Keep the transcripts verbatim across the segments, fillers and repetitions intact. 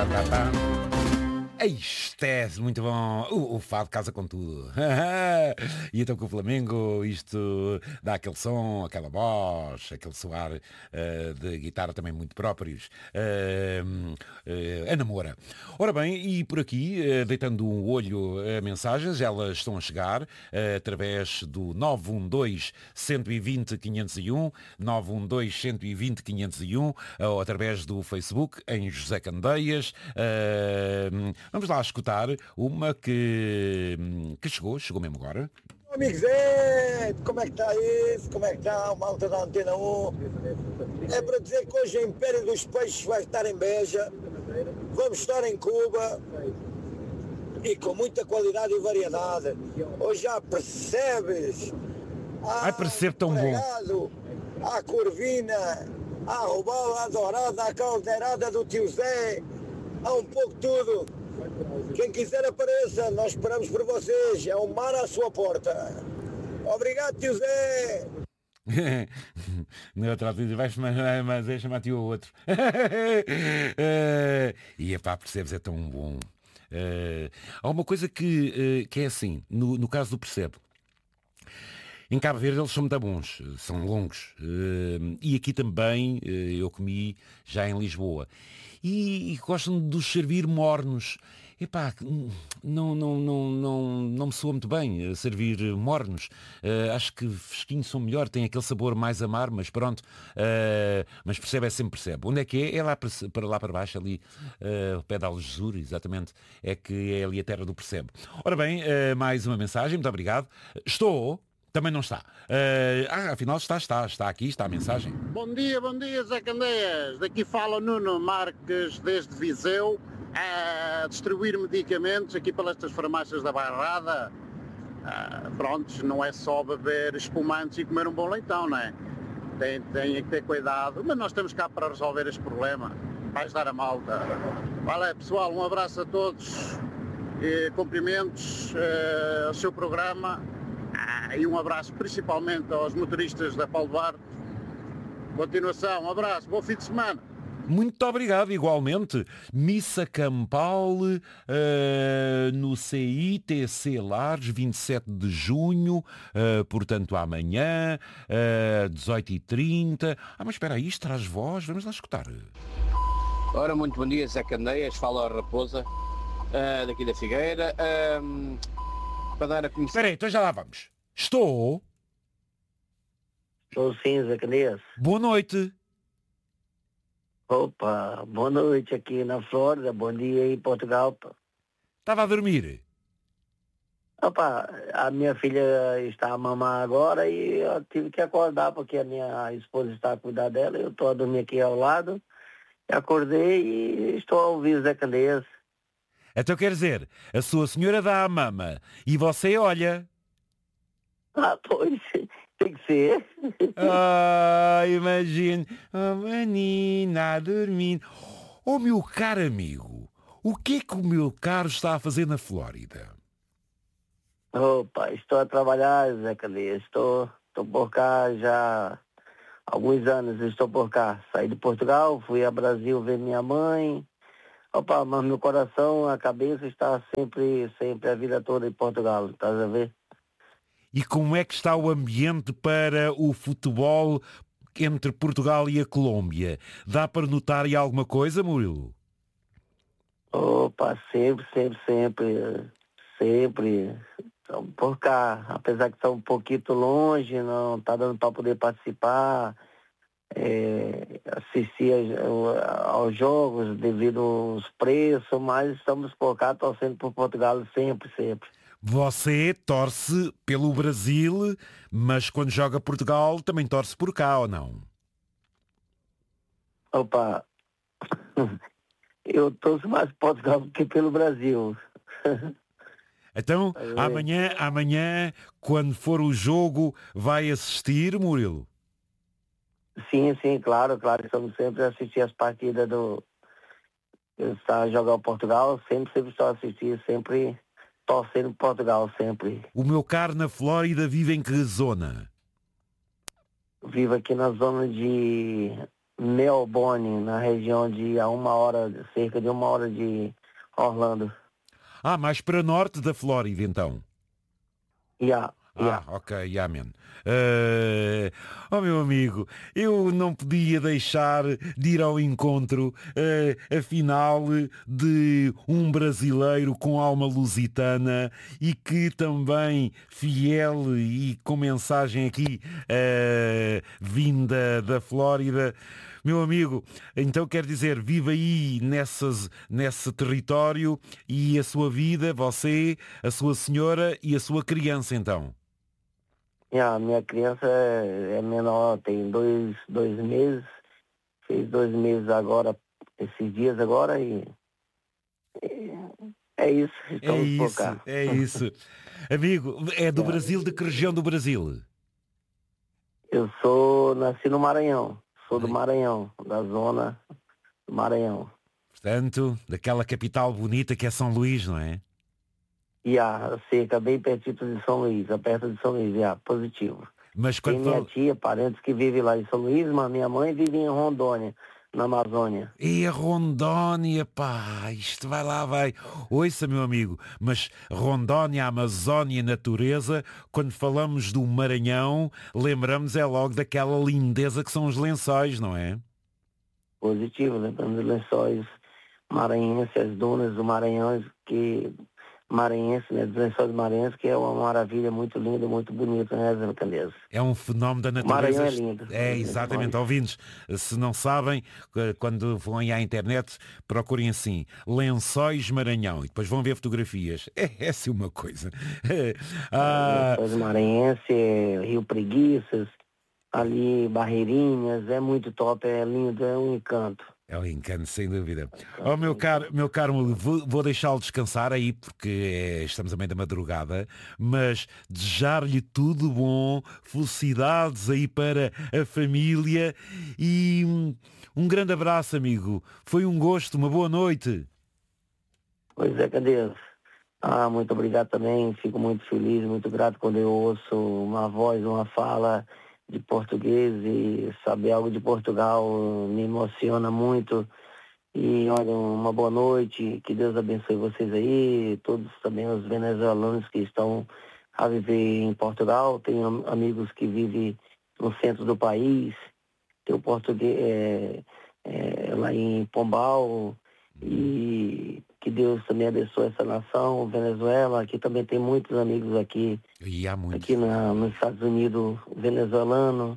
tá, tá, tá. Isto é muito bom. O, o fado casa com tudo. E então com o Flamengo isto dá aquele som, aquela voz, aquele soar uh, de guitarra também muito próprios. Uh, uh, a namora. Ora bem, e por aqui, uh, deitando um olho a mensagens, elas estão a chegar uh, através do nove um dois, um dois zero, cinco zero um, nove um dois, um dois zero, cinco zero um, ou através do Facebook, em José Candeias. Uh, Vamos lá escutar uma que, que chegou, chegou mesmo agora. Amigo Zé, como é que está isso? Como é que está a malta da Antena um? É para dizer que hoje o Império dos Peixes vai estar em Beja, vamos estar em Cuba e com muita qualidade e variedade. Hoje já percebes, há Ai, percebo tão bom. Há corvina, há robala, há dourada, há caldeirada do tio Zé, há um pouco tudo. Quem quiser apareça, nós esperamos por vocês. É um mar à sua porta. Obrigado, tio Zé. No outro lado, vais mas é chamar tio o outro. E epá, percebes, é tão bom. Uh, há uma coisa que, uh, que é assim, no, no caso do percebo. Em Cabo Verde eles são muito bons, são longos. Uh, e aqui também uh, eu comi já em Lisboa. E, e gostam de os servir mornos. Epá, não, não, não, não, não me soa muito bem uh, servir mornos. Uh, acho que fresquinhos são melhor, tem aquele sabor mais amar, mas pronto. Uh, mas percebe, é sempre percebe. Onde é que é? É lá para, para lá para baixo, ali, uh, ao pé da Algesur, exatamente. É que é ali a terra do percebe. Ora bem, uh, mais uma mensagem, muito obrigado. Estou... Também não está. Uh, ah, afinal está, está, está aqui, está a mensagem. Bom dia, bom dia, Zé Candeias. Daqui fala Nuno Marques, desde Viseu, a distribuir medicamentos aqui pelas farmácias da Bairrada. Uh, prontos, não é só beber espumantes e comer um bom leitão, não é? Tem, tem que ter cuidado, mas nós estamos cá para resolver este problema. Vai ajudar a malta. Vale, pessoal, um abraço a todos, e cumprimentos uh, ao seu programa. Ah, e um abraço principalmente aos motoristas da Paulo Duarte. Continuação, um abraço, bom fim de semana. Muito obrigado, igualmente. Missa Campal uh, no C I T C Lares, vinte e sete de junho, uh, portanto amanhã, uh, dezoito e trinta. Ah, mas espera aí, isto traz voz, vamos lá escutar. Ora, muito bom dia, Zé Candeias, fala a Raposa, uh, daqui da Figueira. Uh, para dar a conhecer... Espera aí, então já lá vamos. Estou... Estou sim, Zé Candeias. Boa noite. Opa, boa noite aqui na Flórida, bom dia aí em Portugal. Estava a dormir? Opa, a minha filha está a mamar agora e eu tive que acordar porque a minha esposa está a cuidar dela. Eu estou a dormir aqui ao lado, acordei e estou a ouvir Zé Candeias. Então quer dizer, a sua senhora dá a mama e você olha. Ah, pois, tem que ser. Ah, imagine, a menina a dormir. Oh, meu caro amigo, o que é que o meu caro está a fazer na Flórida? Opa, estou a trabalhar, Zé Candeias. Estou, estou por cá já há alguns anos, estou por cá. Saí de Portugal, fui a Brasil ver minha mãe. Opa, mas meu coração, a cabeça está sempre, sempre a vida toda em Portugal, estás a ver? E como é que está o ambiente para o futebol entre Portugal e a Colômbia? Dá para notar aí alguma coisa, Murilo? Opa, sempre, sempre, sempre, sempre. Estamos por cá, apesar que está um pouquinho longe, não está dando para poder participar. É, assistir aos jogos devido aos preços, mas estamos por cá torcendo por Portugal sempre, sempre. Você torce pelo Brasil, mas quando joga Portugal também torce por cá, ou não? Opa, eu torço mais por Portugal do que pelo Brasil. Então, amanhã, amanhã, quando for o jogo, vai assistir, Murilo? Sim, sim, claro, claro. Estamos sempre a assistir as partidas do... Está a jogar o Portugal, sempre, sempre estou a assistir, sempre torcendo Portugal, sempre. O meu caro na Flórida vive em que zona? Vivo aqui na zona de Melbourne, na região de a uma hora, cerca de uma hora de Orlando. Ah, mais para norte da Flórida, então. Yeah, yeah. Ah, ok, yeah, man. Uh, oh, meu amigo, eu não podia deixar de ir ao encontro, uh, afinal, de um brasileiro com alma lusitana e que também fiel e com mensagem aqui uh, vinda da Flórida. Meu amigo, então quer dizer, vive aí nessas, nesse território e a sua vida, você, a sua senhora e a sua criança, então? Yeah, a minha criança é, é menor, tem dois, dois meses, fez dois meses agora, esses dias agora e, e é isso, É estamos por isso, cá. é isso. Amigo, é do Yeah. Brasil, de que região do Brasil? Eu sou, nasci no Maranhão, sou do Maranhão, da zona do Maranhão. Portanto, daquela capital bonita que é São Luís, não é? E a cerca bem perto de São Luís, perto de São Luís, yeah, positivo. Mas Tem quando minha fala... tia, parentes que vivem lá em São Luís, mas minha mãe vive em Rondônia, na Amazônia. E a Rondônia, pá, isto vai lá, vai. Ouça, meu amigo, mas Rondônia, Amazónia, natureza, quando falamos do Maranhão, lembramos é logo daquela lindeza que são os lençóis, não é? Positivo, lembrando dos lençóis maranhenses, as dunas do Maranhão, que maranhense, né, dos lençóis maranhenses, que é uma maravilha muito linda, muito bonita, né, Zé Candeias? É um fenómeno da O natureza. Maranhão é lindo. É, exatamente. Ouvintes, se não sabem, quando vão aí à internet, procurem assim, Lençóis Maranhão, e depois vão ver fotografias. É, é assim uma coisa. Ah, Lençóis maranhenses, Rio Preguiças, ali Barreirinhas, é muito top, é lindo, é um encanto. é um encanto, sem dúvida. Oh, meu caro, meu caro, vou, vou deixá-lo descansar aí, porque é, estamos a meio da madrugada, mas desejar-lhe tudo bom, felicidades aí para a família e um, um grande abraço, amigo. Foi um gosto, uma boa noite. Pois é, cadê? Ah, muito obrigado também, fico muito feliz, muito grato quando eu ouço uma voz, uma fala de português e saber algo de Portugal me emociona muito. E olha, uma boa noite, que Deus abençoe vocês aí, todos também os venezuelanos que estão a viver em Portugal. Tenho amigos que vivem no centro do país, tem o português é, é, lá em Pombal, e que Deus também abençoe essa nação, Venezuela. Aqui também tem muitos amigos aqui, E há muitos. aqui na, nos Estados Unidos, venezuelano.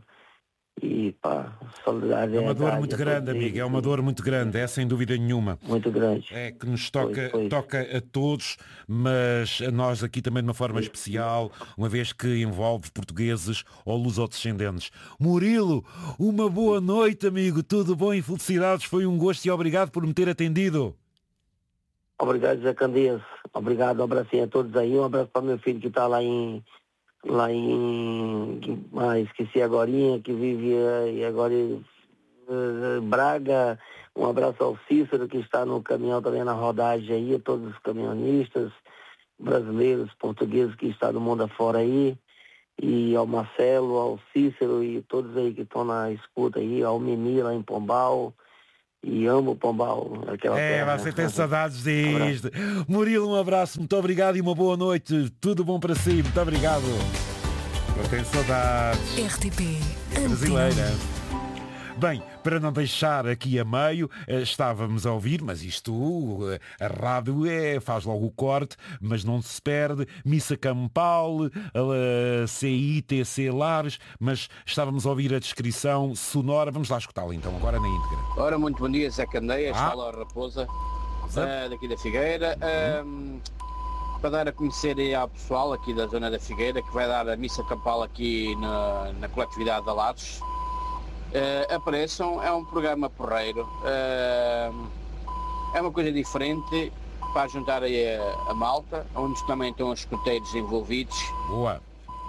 E pá, solidariedade. É uma dor muito a grande, todos amigo, é eles. uma dor muito grande, é sem dúvida nenhuma. Muito grande. É que nos toca, Pois, pois. toca a todos, mas a nós aqui também de uma forma especial, uma vez que envolve portugueses ou lusodescendentes. Murilo, uma boa noite, amigo, tudo bom e felicidades, foi um gosto e obrigado por me ter atendido. Obrigado, Zé Candeias. Obrigado, um abracinho a todos aí. Um abraço para meu filho que está lá em... Lá em... Ah, esqueci agorinha, que vive aí agora em eh, Braga. Um abraço ao Cícero, que está no caminhão também na rodagem aí. A todos os caminhonistas brasileiros, portugueses que estão no mundo afora aí. E ao Marcelo, ao Cícero e todos aí que estão na escuta aí. Ao Mimi lá em Pombal. E amo Pombal, aquela É, terra. você tem saudades disto. Murilo, um abraço, muito obrigado e uma boa noite. Tudo bom para si, muito obrigado. Eu tenho saudades. R T P Brasileira. Bem, para não deixar aqui a meio, eh, estávamos a ouvir, mas isto, eh, a rádio é, faz logo o corte, mas não se perde, Missa Campal, a C I T C Lares, mas estávamos a ouvir a descrição sonora, vamos lá escutá-la então, agora na íntegra. Ora, muito bom dia, Zé Candeias, Ah. fala a Raposa, Zé. ah, daqui da Figueira. Ahm, para dar a conhecer aí ao pessoal aqui da zona da Figueira, que vai dar a missa campal aqui na, na coletividade da Lados. Uh, apareçam, é um programa porreiro, uh, é uma coisa diferente para juntar aí a, a malta, onde também estão os escuteiros envolvidos. Boa.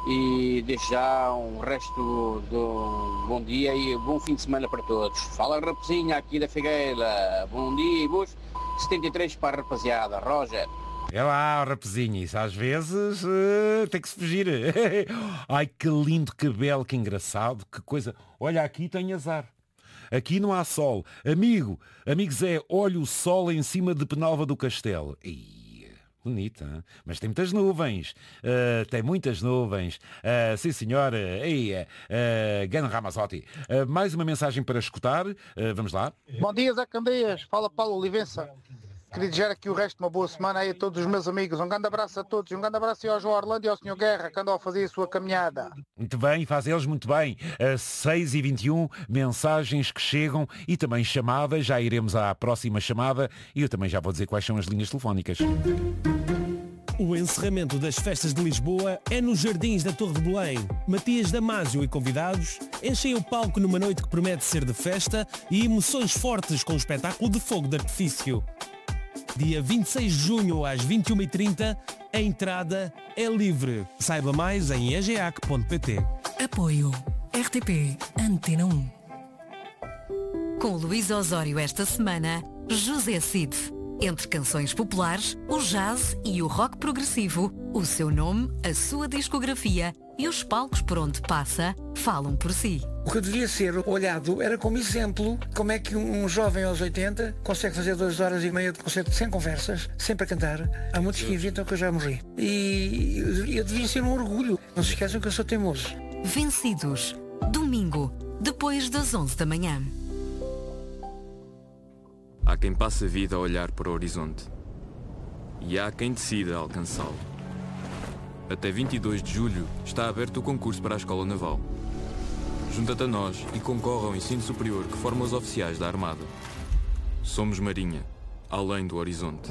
E desde já um resto de um bom dia e bom fim de semana para todos. Fala Raposinha aqui da Figueira, bom dia e boas setenta e três para a rapaziada, Roger. É lá, rapazinho, isso às vezes uh, tem que se fugir. Ai, que lindo, que belo, que engraçado, que coisa. Olha, aqui tem azar. aqui não há sol. Amigo, amigo Zé, olha o sol em cima de Penalva do Castelo. Ih, bonita, hein? Mas tem muitas nuvens. Uh, tem muitas nuvens. Uh, sim, senhora. Ei, uh, Gano Ramazotti. Uh, mais uma mensagem para escutar. Uh, vamos lá. Bom dia, Zé Candeias. Fala Paulo Olivença. Queria desejar aqui o resto de uma boa semana aí a todos os meus amigos. Um grande abraço a todos. Um grande abraço ao João Orlando e ao senhor Guerra, que andou a fazer a sua caminhada. Muito bem, faz eles muito bem. Às seis e vinte e um, mensagens que chegam e também chamadas. Já iremos à próxima chamada e eu também já vou dizer quais são as linhas telefónicas. O encerramento das festas de Lisboa é nos Jardins da Torre de Belém. Matias Damasio e convidados enchem o palco numa noite que promete ser de festa e emoções fortes com um espetáculo de fogo de artifício. Dia vinte e seis de junho às vinte e uma e trinta, a entrada é livre. Saiba mais em e g a c ponto p t. Apoio R T P Antena um. Com Luís Osório esta semana, José Cid. Entre canções populares, o jazz e o rock progressivo, o seu nome, a sua discografia e os palcos por onde passa falam por si. O que devia ser olhado era como exemplo como é que um jovem aos oitenta consegue fazer duas horas e meia de concerto sem conversas, sempre a cantar. Há muitos que inventam que eu já morri. E eu devia ser um orgulho. Não se esqueçam que eu sou teimoso. Vencidos. Domingo, depois das onze da manhã. Há quem passe a vida a olhar para o horizonte. E há quem decida alcançá-lo. Até vinte e dois de julho está aberto o concurso para a Escola Naval. Junta-te a nós e concorre ao ensino superior que forma os oficiais da Armada. Somos Marinha, além do horizonte.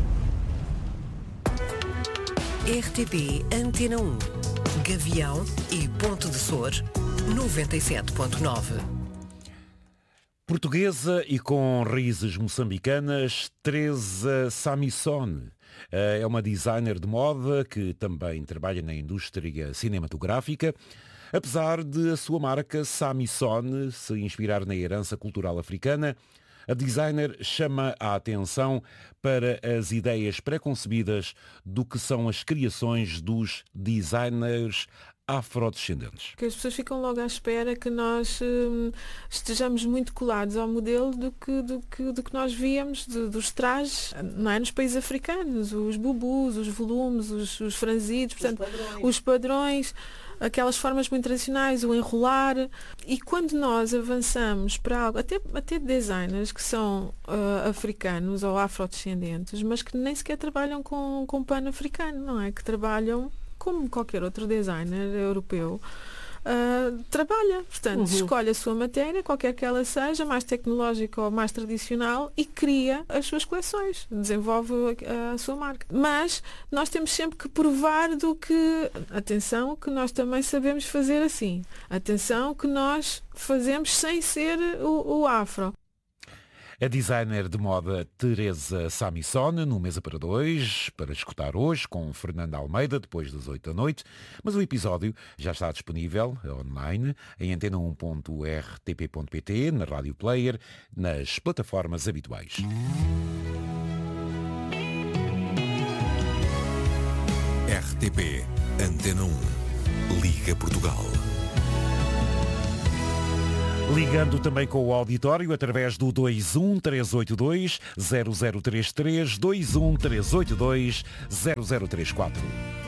R T P Antena um. Gavião e Ponte de Sor, noventa e sete ponto nove. Portuguesa e com raízes moçambicanas, Teresa Samissone. É uma designer de moda que também trabalha na indústria cinematográfica. Apesar de a sua marca Samissone se inspirar na herança cultural africana, a designer chama a atenção para as ideias preconcebidas do que são as criações dos designers afrodescendentes. Que as pessoas ficam logo à espera que nós hum, estejamos muito colados ao modelo do que, do que, do que nós víamos de, dos trajes, não é? Nos países africanos, os bubus, os volumes, os, os franzidos, portanto, os padrões. os padrões, aquelas formas muito tradicionais, o enrolar. E quando nós avançamos para algo, até, até designers que são uh, africanos ou afrodescendentes, mas que nem sequer trabalham com, com pano africano, não é? Que trabalham como qualquer outro designer europeu, uh, trabalha. Portanto, uhum. escolhe a sua matéria, qualquer que ela seja, mais tecnológica ou mais tradicional, e cria as suas coleções, desenvolve a, a sua marca. Mas nós temos sempre que provar do que, atenção, que nós também sabemos fazer assim. Atenção que nós fazemos sem ser o, o afro. A designer de moda Teresa Samissone, no Mesa para Dois, para escutar hoje com Fernanda Almeida, depois das oito da noite. Mas o episódio já está disponível online em antena um ponto r t p ponto p t, na Rádio Player, nas plataformas habituais. R T P Antena um. Liga Portugal. Ligando também com o auditório através do dois um três oito dois zero zero três três, dois um três oito dois zero zero três quatro.